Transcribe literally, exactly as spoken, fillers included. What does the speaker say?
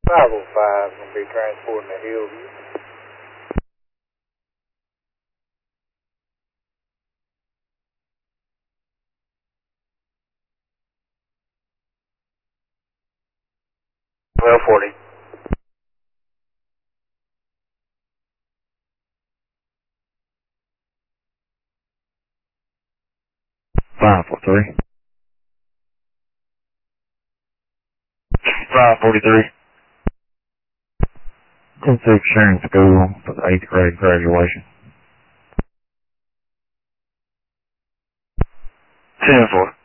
five oh five is going to be transporting to Hillview. twelve forty. five four three. five forty-three. ten six Sharon School for the eighth grade graduation. ten four.